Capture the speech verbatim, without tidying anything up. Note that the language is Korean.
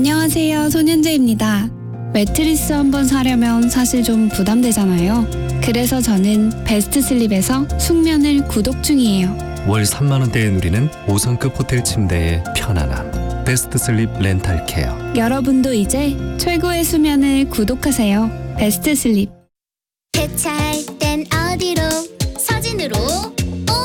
안녕하세요, 손현재입니다. 매트리스 한번 사려면 사실 좀 부담되잖아요. 그래서 저는 베스트 슬립에서 숙면을 구독 중이에요. 월 삼만 원대에 누리는 오 성급 호텔 침대의 편안함. 베스트 슬립 렌탈 케어. 여러분도 이제 최고의 수면을 구독하세요. 베스트 슬립. 새 차 할